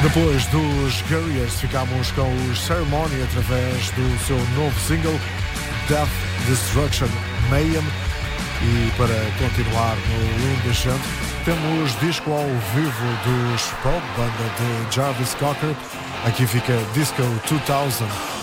Depois dos Guerriers, ficámos com os Ceremony através do seu novo single Death, Destruction, Mayhem. E para continuar no Indecente, temos disco ao vivo dos Probe, banda de Jarvis Cocker. Aqui fica Disco 2000.